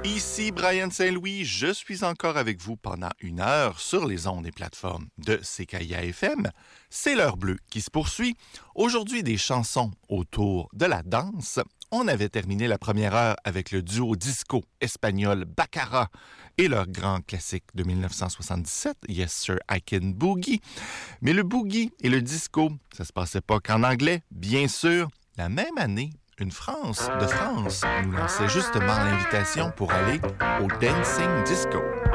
Ici Brian Saint-Louis, je suis encore avec vous pendant 1 heure sur les ondes et plateformes de CKIA FM. C'est l'heure bleue qui se poursuit. Aujourd'hui, des chansons autour de la danse. On avait terminé la première heure avec le duo disco espagnol Baccara et leur grand classique de 1977, Yes Sir I Can Boogie. Mais le boogie et le disco, ça se passait pas qu'en anglais, bien sûr. La même année, une France nous lançait justement l'invitation pour aller au Dancing Disco.